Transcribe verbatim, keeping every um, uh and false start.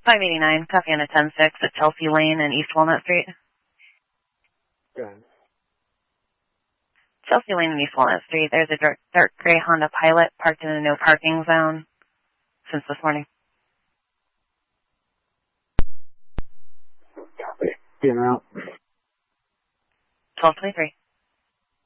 five eighty-nine, copy on a ten six at Chelsea Lane and East Walnut Street. Go ahead. Chelsea Lane and East Walnut Street, there's a dark, dark gray Honda Pilot parked in a no parking zone since this morning. Copy. Being out. twelve twenty-three.